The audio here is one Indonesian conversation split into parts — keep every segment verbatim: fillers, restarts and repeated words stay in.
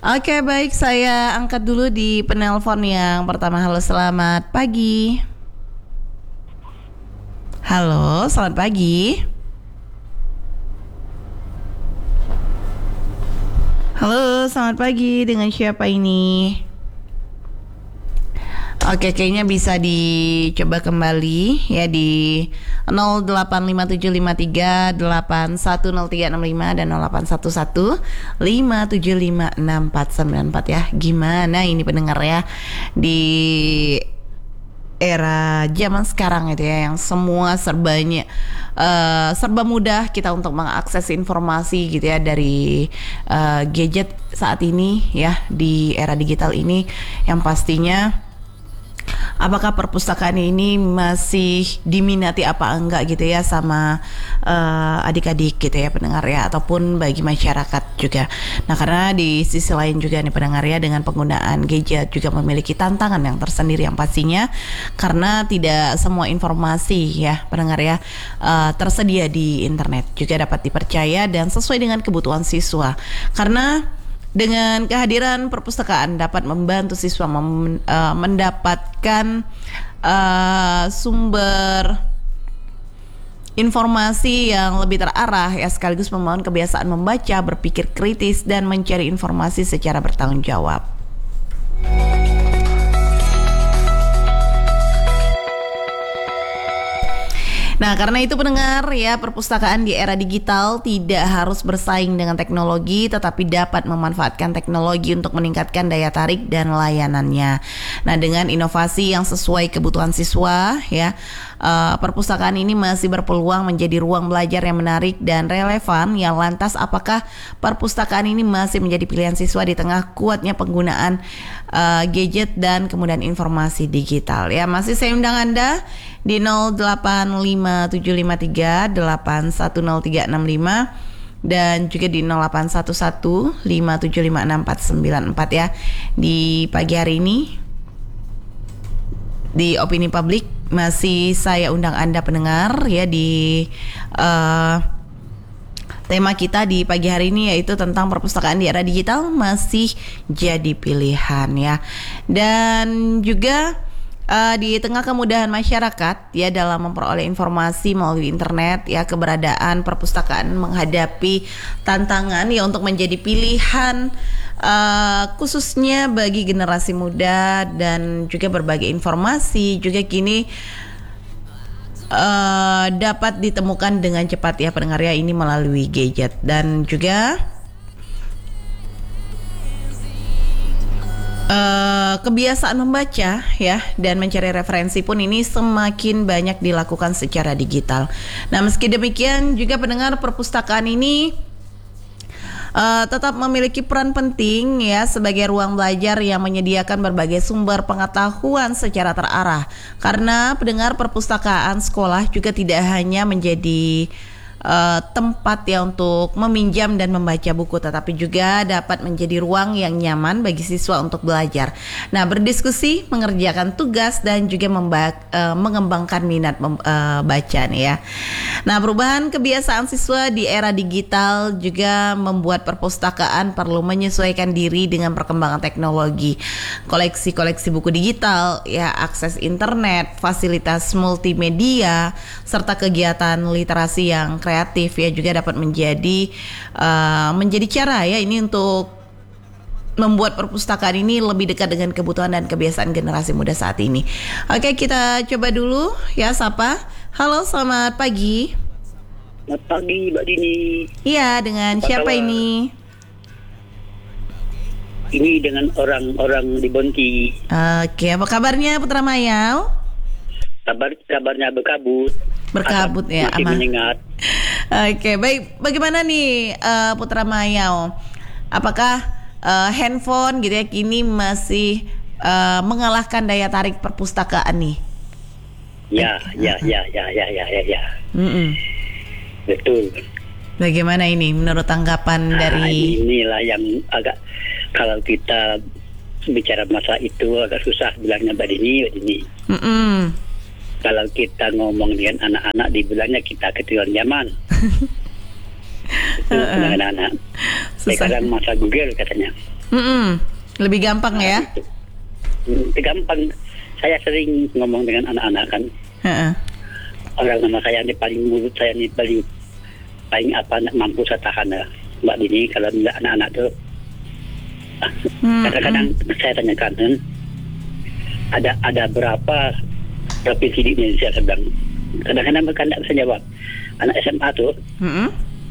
Oke, baik, saya angkat dulu di penelpon yang pertama. Halo, selamat pagi. Halo, selamat pagi. Halo, selamat pagi. Dengan siapa ini? Oke, kayaknya bisa dicoba kembali ya di nol delapan lima tujuh lima tiga delapan satu nol tiga enam lima dan nol delapan satu satu lima tujuh lima enam empat sembilan empat ya. Gimana ini pendengar ya di era zaman sekarang itu ya, yang semua serbanya uh, serba mudah kita untuk mengakses informasi gitu ya dari uh, gadget saat ini ya, di era digital ini, yang pastinya apakah perpustakaan ini masih diminati apa enggak gitu ya sama uh, adik-adik gitu ya pendengar ya, ataupun bagi masyarakat juga. Nah, karena di sisi lain juga nih pendengar ya, dengan penggunaan gadget juga memiliki tantangan yang tersendiri yang pastinya, karena tidak semua informasi ya pendengar ya uh, tersedia di internet juga dapat dipercaya dan sesuai dengan kebutuhan siswa. Karena dengan kehadiran perpustakaan dapat membantu siswa mem, uh, mendapatkan uh, sumber informasi yang lebih terarah ya, sekaligus membangun kebiasaan membaca, berpikir kritis, dan mencari informasi secara bertanggung jawab. Nah, karena itu pendengar ya, perpustakaan di era digital tidak harus bersaing dengan teknologi, tetapi dapat memanfaatkan teknologi untuk meningkatkan daya tarik dan layanannya. Nah, dengan inovasi yang sesuai kebutuhan siswa ya, uh, perpustakaan ini masih berpeluang menjadi ruang belajar yang menarik dan relevan. Yang lantas, apakah perpustakaan ini masih menjadi pilihan siswa di tengah kuatnya penggunaan uh, gadget dan kemudian informasi digital ya? Masih saya undang Anda di nol delapan lima tujuh lima tiga delapan satu nol tiga enam lima dan juga di nol delapan satu satu lima tujuh lima enam empat sembilan empat ya. Di pagi hari ini di Opini Publik masih saya undang Anda pendengar ya di uh, tema kita di pagi hari ini, yaitu tentang perpustakaan di era digital masih jadi pilihan ya. Dan juga Uh, di tengah kemudahan masyarakat ya dalam memperoleh informasi melalui internet ya, keberadaan perpustakaan menghadapi tantangan ya untuk menjadi pilihan uh, khususnya bagi generasi muda, dan juga berbagai informasi juga kini uh, dapat ditemukan dengan cepat ya pendengar ya, ini melalui gadget. Dan juga Uh, kebiasaan membaca ya dan mencari referensi pun ini semakin banyak dilakukan secara digital. Nah, meski demikian juga pendengar, perpustakaan ini uh, tetap memiliki peran penting ya sebagai ruang belajar yang menyediakan berbagai sumber pengetahuan secara terarah. Karena pendengar, perpustakaan sekolah juga tidak hanya menjadi Uh, tempat ya untuk meminjam dan membaca buku, tetapi juga dapat menjadi ruang yang nyaman bagi siswa untuk belajar. Nah, berdiskusi, mengerjakan tugas, dan juga memba- uh, mengembangkan minat mem- uh, baca nih ya. Nah, perubahan kebiasaan siswa di era digital juga membuat perpustakaan perlu menyesuaikan diri dengan perkembangan teknologi. Koleksi-koleksi buku digital ya, akses internet, fasilitas multimedia, serta kegiatan literasi yang kreatif ya juga dapat menjadi uh, menjadi cara ya ini untuk membuat perpustakaan ini lebih dekat dengan kebutuhan dan kebiasaan generasi muda saat ini. Oke, kita coba dulu ya sapa. Halo, selamat pagi. Selamat pagi Mbak Dini. Iya, dengan apa siapa kabar? Ini? Ini dengan orang-orang di Bonti. Oke, apa kabarnya Putra Mayau? Kabar kabarnya berkabut. Berkabut ya, masih menyengat. Oke, baik. Bagaimana nih uh, Putra Mayau? Apakah uh, handphone gitu ya kini masih uh, mengalahkan daya tarik perpustakaan nih? Ya, ya, ya, ya, ya, ya, ya, ya. Mm-mm. Betul. Bagaimana ini menurut tanggapan nah, dari? Inilah yang agak, kalau kita bicara masalah itu agak susah bilangnya Mbak Dini, Mbak Dini. Mm-mm. Kalau kita ngomong dengan anak-anak dibilangnya kita ketinggalan zaman. Itu dengan anak-anak. Sekarang masa Google katanya. Mm-mm. Lebih gampang Nah, ya. itu. Hmm, gampang. Saya sering ngomong dengan anak-anak kan. Heeh. Orang nama saya ini paling mulut saya ini paling paling apa mampu saya tahan ya. Mbak Dini kalau enggak anak-anak tuh Mm-mm. kadang-kadang saya tanyakan kan, ada ada berapa provinsi di Indonesia, saya bilang. Kadang-kadang mereka tidak bisa jawab. Anak S M A tuh Mm-mm.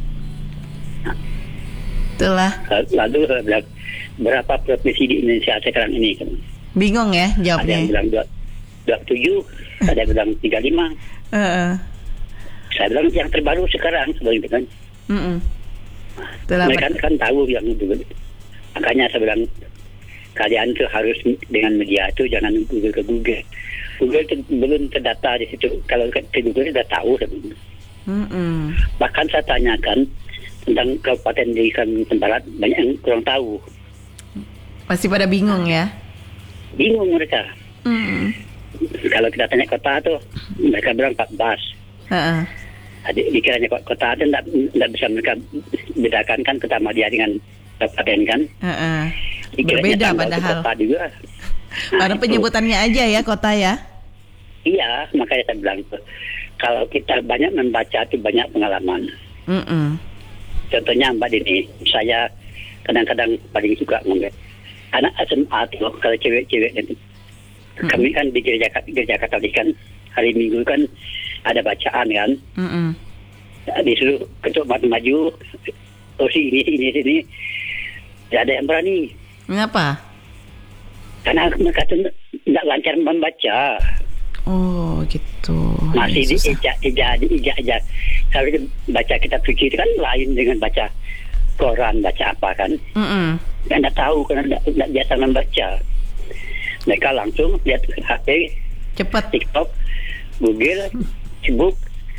Itulah. lalu saya bilang berapa provinsi di Indonesia sekarang ini kan. Bingung ya Ada yang jawabnya. bilang dua dua tujuh, ada yang bilang tiga lima. Heeh. Saya bilang yang terbaru sekarang sebelum itu kan. Mm-mm. Itulah. Mereka kan tahu yang dulu. Makanya saya bilang kalian tuh harus dengan media itu jangan Google ke Google. Google itu belum terdata di situ. Kalau ke Google sudah tahu. Mm-mm. Bahkan saya tanyakan tentang Kabupaten di Kalimantan Barat, banyak yang kurang tahu. Masih pada bingung ya. Bingung mereka. Mm-mm. Kalau kita tanya kota tuh, mereka bilang empat belas. Heeh. Adik dikiranya kota itu tidak bisa mereka bedakan kan kota Madia dengan kabupaten kan. Heeh. Dikiranya Berbeda tanggal itu padahal. kota juga. Pada itu. penyebutannya aja ya kota ya. Iya, makanya saya bilang tuh, kalau kita banyak membaca itu banyak pengalaman. Mm-mm. Contohnya Mbak Dini, saya kadang-kadang paling suka ngomong anak S M A tuh kalau cewek-cewek itu. Kami kan di gereja, gereja Katolik kan hari Minggu kan ada bacaan kan. Mm-mm. Disuruh ketuk maju, oh si ini, ini, ini. Tidak ada yang berani. Mengapa? Karena mereka tuh tidak lancar membaca. Oh gitu. Masih Ya, di susah. ijak, ijak, di ijak, ijak. Kalau kita baca kitab suci itu kan lain dengan baca koran, baca apa kan. Mm-mm. Anda tahu karena tidak biasa membaca. Mereka langsung lihat H P, Cepat. TikTok, Google, Facebook,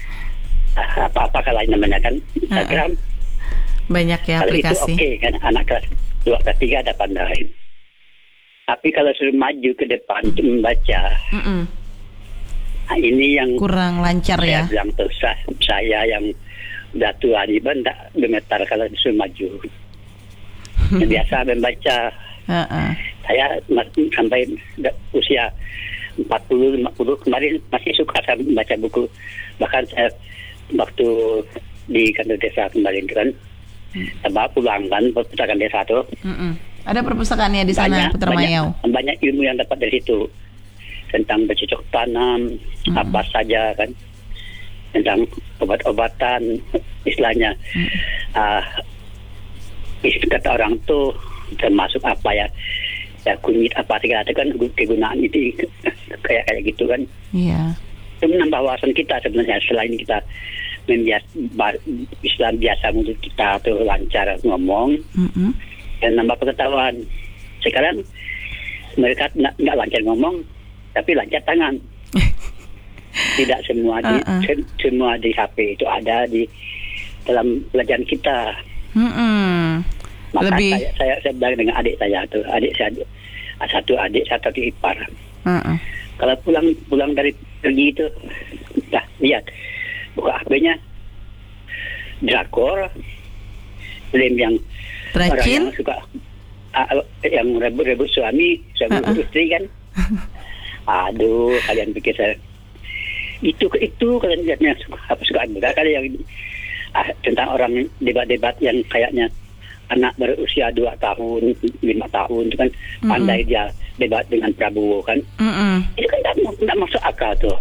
apa-apa kalau lain namanya kan, Instagram. Banyak ya Kalau itu aplikasi. oke kan, anak kelas dua, kelas tiga ada pandai. Tapi kalau suruh maju ke depan untuk membaca, Mm-mm. nah ini yang Kurang lancar saya ya. bilang tuh, sa- saya yang udah tua di tidak gemetar kalau disuruh maju. Biasa membaca. Heeh. Saya mas- sampai da- usia empat puluh lima puluh kemarin masih suka saya membaca buku. Bahkan saya waktu di kantor desa kemarin itu kan, saya pulang kan perpustakaan desa tuh. Mm-mm. Ada perpustakaannya di sana banyak, Putra Mayau. banyak, banyak ilmu yang dapat dari situ. Tentang bercocok tanam, Mm-mm. apa saja kan. Tentang obat-obatan, istilahnya. Ah, istilah kata orang tuh termasuk apa ya, ya kunyit apa segala itu kan kegunaan itu kayak kayak gitu kan. Iya. Itu menambah wawasan kita sebenarnya, selain kita membias ba- Islam biasa mulut kita tuh lancar ngomong Mm-mm. dan nambah pengetahuan. Sekarang mereka nggak nggak lancar ngomong tapi lancar tangan. Tidak semua di Uh-uh. se- semua di H P itu ada di dalam pelajaran kita. Mm-mm. Maka Lebih. saya, saya saya bilang dengan adik saya tuh, adik saya satu adik satu adik ipar. Mm-mm. Kalau pulang pulang dari pergi itu, dah lihat buka H P-nya drakor, film yang orang Tracin. yang suka ah, yang rebut-rebut suami, suami Uh-uh. istri kan. Aduh, kalian pikir saya itu ke itu kalian lihatnya apa suka enggak kali yang ah, tentang orang debat-debat yang kayaknya anak berusia dua tahun, lima tahun itu kan pandai dia debat dengan Prabowo kan. Mm-mm. Itu kan tidak masuk akal tuh.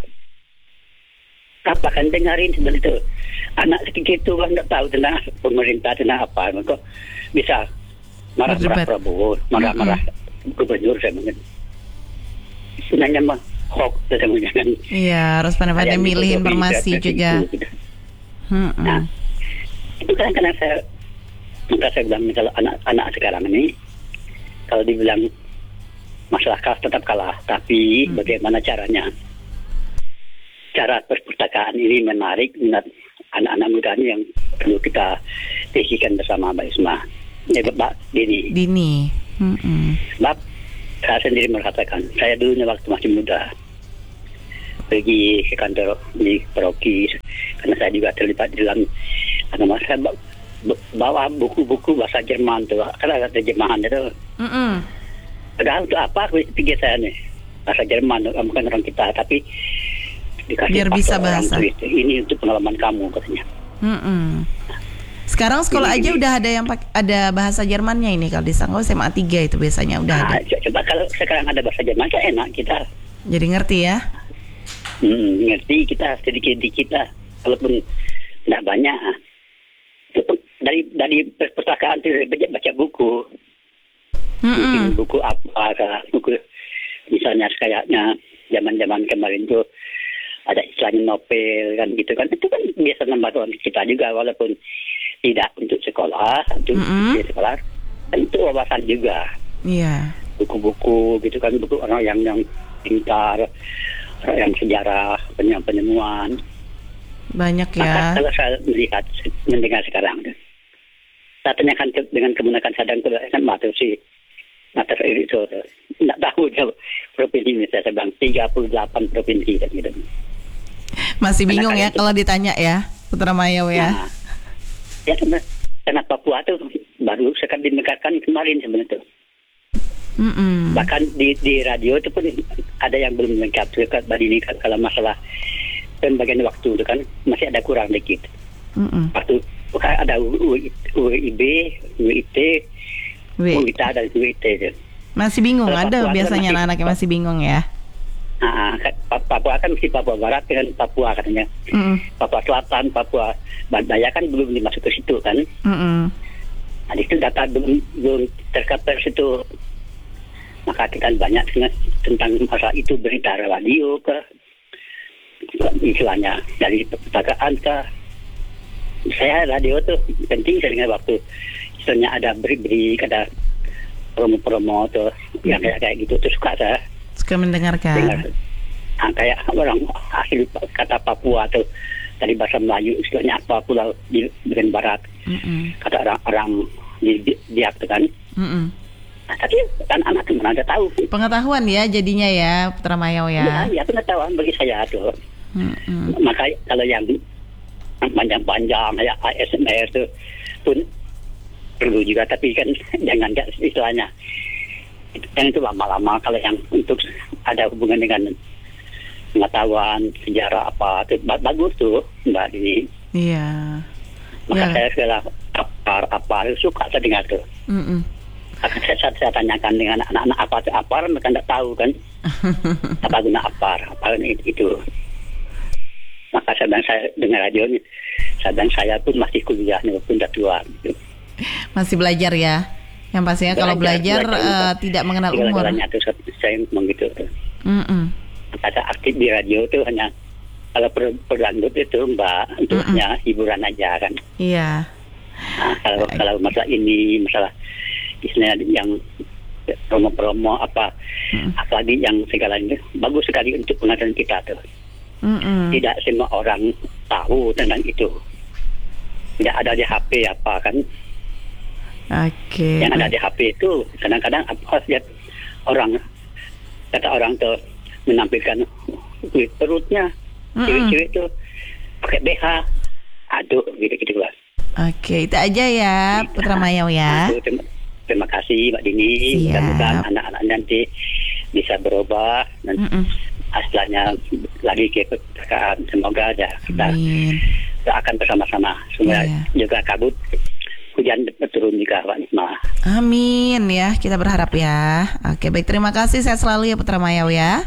Apa kan dengarin seperti itu. Anak sedikit itu kan tidak tahu tentang pemerintah, tentang apa. Maka bisa marah-marah Berdebat. Prabowo, marah-marah gubernur saya mungkin. Sebenarnya mah hoax saya mungkin kan. Iya, harus pandai-pandai Kayak milih gitu, informasi gitu, juga. gitu. Mm-mm. Nah, itu kadang-kadang saya maka saya bilang kalau anak-anak sekarang ini kalau dibilang masalah kalah tetap kalah, tapi hmm. bagaimana caranya? Cara perpustakaan ini menarik minat anak-anak muda ini yang perlu kita visikan bersama Mbak Isma. Ya, Mbak Dini. Dini. Mm-mm. Sebab saya sendiri merasakan, saya dulunya waktu masih muda pergi ke kantor di paroki, karena saya juga terlibat di dalam agama. Saya b- bawa buku-buku bahasa Jerman tuh, kan ada terjemahan itu. Mm-mm. Padahal untuk apa? Pikir saya nih, bahasa Jerman, bukan orang kita, tapi dikasih Biar bisa faktor orang bahasa. tulis. Ini untuk pengalaman kamu katanya. Mm-mm. Sekarang sekolah Ini- aja ini- udah ada yang pak- ada bahasa Jermannya ini kalau di Sangko S M A tiga itu biasanya udah ada. Nah, co- coba kalau sekarang ada bahasa Jerman, kan enak kita. Jadi ngerti ya? Hmm, ngerti kita sedikit-sedikit kita, walaupun tidak banyak. Itu dari dari perpustakaan itu baca, baca buku, Mm-mm. buku apa, kah, buku misalnya kayaknya zaman-zaman kemarin tuh ada istilahnya novel kan gitu kan, itu kan biasa nambah orang kita juga walaupun tidak untuk sekolah, untuk Mm-mm. di sekolah, kan itu wawasan juga. Iya. Buku-buku gitu kan, buku orang yang yang pintar, orang yang sejarah, penemuan. Banyak Maka ya. kalau saya melihat, mendengar sekarang, saya tanyakan ke, dengan kemunakan sadang ke kan matu si mata itu tidak tahu jauh provinsi ini saya bilang tiga puluh delapan provinsi kan gitu. Masih bingung Karena ya itu- kalau ditanya ya, Putra Mayau ya. Nah, ya karena, karena Papua tuh baru sekali dimekarkan kemarin sebenarnya tuh. Mm-mm. Bahkan di di radio itu pun ada yang belum lengkap dekat ini kalau masalah pembagian waktu itu kan masih ada kurang dikit. Mm-mm. Waktu bukan ada U I B, U I T, Wih, U I T A dan U I T itu. masih bingung. Kalau Ada Papua biasanya masih- anak-anaknya masih bingung ya. Nah, kan Pa- Papua kan mesti Papua Barat dengan Papua katanya. Mm-mm. Papua Selatan, Papua Daya kan belum dimasuk ke situ kan. Mm-mm. Nah, itu data belum belum tercover situ. Maka kita banyak tentang masalah itu berita radio ke istilahnya dari perpustakaan ke saya radio tuh penting saya dengar waktu istilahnya ada beri-beri ada promo-promo tuh yang kayak kayak gitu tuh suka saya Suka mendengarkan. dengar. Nah, kayak orang asli kata Papua tuh dari bahasa Melayu istilahnya apa pulau di bagian barat Mm-mm. kata orang-orang di di- Biak tuh kan. Mm-mm. Nah, tapi kan anak tuh mana ada tahu. Pengetahuan ya jadinya ya, Putra Mayau Ya, ya. ya pengetahuan bagi saya tuh. Mm-mm. Maka kalau yang panjang-panjang kayak A S M R itu pun perlu juga, tapi kan jangan nggak istilahnya yang itu lama-lama. Kalau yang untuk ada hubungan dengan pengetahuan sejarah apa itu ba- bagus tuh Mbak Dini. Iya. Maka Ya. saya segala apar apa suka saya dengar tuh. Mm-mm. Akan saya, saya, saya tanyakan dengan anak-anak apa itu apar, mereka tidak tahu kan apa guna apar, apa itu, itu. Maka saya bilang saya dengar radio ini, saya bilang saya pun masih kuliah nih, pun sudah tua. Gitu. Masih belajar ya. Yang pastinya kalau belajar, belajar, eh, tidak mengenal umur. Segala-galanya tuh saya, saya ngomong gitu. Tuh. Mm-mm. Maka saya aktif di radio tuh hanya kalau per, perlandut itu Mbak, untuk Mm-mm. hanya hiburan aja kan. Iya. Nah, kalau kalau masalah ini, masalah istilahnya yang promo-promo apa, Mm. apalagi yang segala ini bagus sekali untuk pengetahuan kita tuh. Mm-mm. Tidak semua orang tahu tentang itu. Tidak ada di H P apa kan? Oke. Yang ada di H P itu kadang-kadang apa lihat orang kata orang tuh menampilkan wih, perutnya Mm-mm. cewek-cewek tuh pakai B H, aduh gitu-gitu lah. Oke, itu aja ya, Putra Mayau ya. Aduh, terima, terima kasih Mbak Dini. Siap. Mudah-mudahan anak-anak nanti bisa berubah dan Mm-mm. aslinya lagi ke perpustakaan. Semoga aja kita Amin. kita akan bersama-sama semua Iya. juga kabut hujan turun juga Pak Nisma. Amin ya, kita berharap ya. Oke, baik, terima kasih, sehat selalu ya Putra Mayau ya.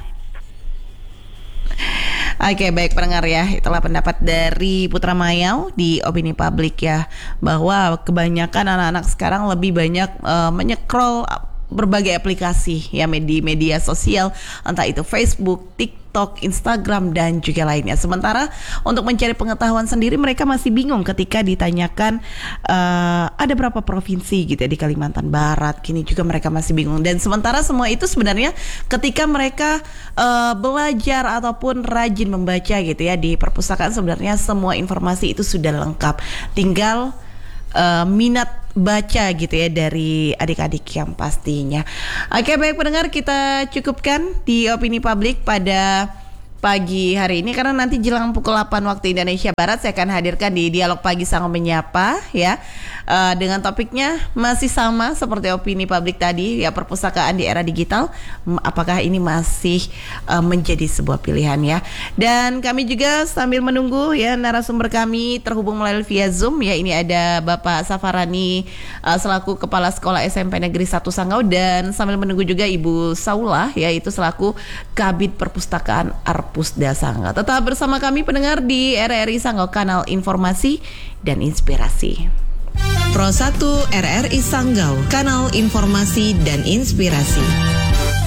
Oke, baik pendengar ya, itulah pendapat dari Putra Mayau di Opini Publik ya, bahwa kebanyakan anak-anak sekarang lebih banyak uh, menyekrol berbagai aplikasi ya, di media sosial, entah itu Facebook, TikTok, Instagram dan juga lainnya. Sementara untuk mencari pengetahuan sendiri mereka masih bingung ketika ditanyakan uh, ada berapa provinsi gitu ya di Kalimantan Barat. Kini juga mereka masih bingung. Dan sementara semua itu sebenarnya ketika mereka uh, belajar ataupun rajin membaca gitu ya di perpustakaan, sebenarnya semua informasi itu sudah lengkap. Tinggal Uh, minat baca gitu ya dari adik-adik yang pastinya. Oke, baik pendengar, kita cukupkan di Opini Publik pada pagi hari ini, karena nanti jelang pukul delapan waktu Indonesia Barat saya akan hadirkan di Dialog Pagi Sango Menyapa ya, uh, dengan topiknya masih sama seperti opini publik tadi ya, perpustakaan di era digital, apakah ini masih uh, menjadi sebuah pilihan ya. Dan kami juga sambil menunggu ya narasumber kami terhubung melalui via Zoom ya, ini ada Bapak Safarani uh, selaku Kepala Sekolah S M P Negeri satu Sanggau, dan sambil menunggu juga Ibu Saulah yaitu selaku Kabid Perpustakaan Arpusda Sanggau. Tetap bersama kami pendengar di R R I Sanggau, kanal informasi dan inspirasi. Pro satu R R I Sanggau, kanal informasi dan inspirasi.